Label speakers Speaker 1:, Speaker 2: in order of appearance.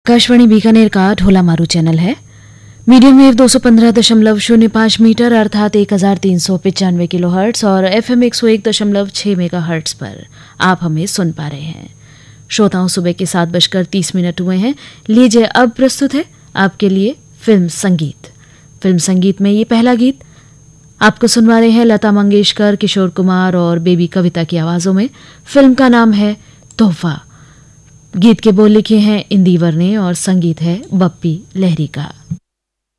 Speaker 1: आकाशवाणी बीकानेर का ढोला मारू चैनल है। मीडियम वेव 215.05 मीटर अर्थात 1395 किलोहर्ट्ज और FM 101.6 मेगाहर्ट्ज पर आप हमें सुन पा रहे हैं। श्रोताओं, सुबह के 7:30 हुए हैं। लीजिए अब प्रस्तुत है आपके लिए फिल्म संगीत। फिल्म संगीत में ये पहला गीत आपको सुनवा रहे हैं लता मंगेशकर, किशोर कुमार और बेबी कविता की आवाजों में। फिल्म का नाम है तोहफा। गीत के बोल लिखे हैं इंदिवर ने और संगीत है बप्पी लहरी का।